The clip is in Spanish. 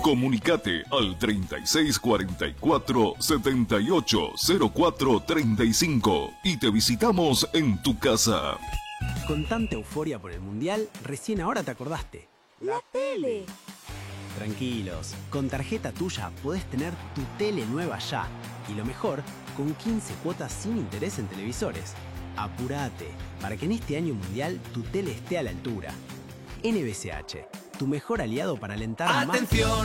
Comunicate al 3644-780435 y te visitamos en tu casa. Con tanta euforia por el Mundial, recién ahora te acordaste. La tele. Tranquilos, con tarjeta tuya podés tener tu tele nueva ya. Y lo mejor, con 15 cuotas sin interés en televisores. Apurate, para que en este año mundial tu tele esté a la altura. NBCH, tu mejor aliado para alentar más.